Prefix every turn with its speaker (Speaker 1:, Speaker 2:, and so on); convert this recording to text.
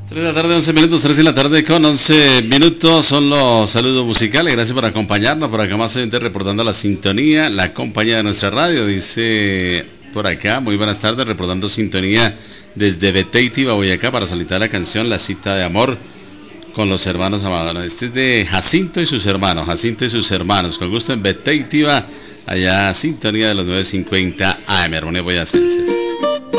Speaker 1: 3 de la tarde, 11 minutos, 3 de la tarde con 11 minutos, son los saludos musicales, gracias por acompañarnos, por acá más gente reportando la sintonía, la compañía de nuestra radio, dice por acá, muy buenas tardes, reportando sintonía desde Beteitiva, Boyacá, para solicitar la canción La Cita de Amor con los hermanos amados. Este es de Jacinto y sus hermanos, con gusto en Beteitiva, allá sintonía de los 950 AM, Armonía Boyacenses.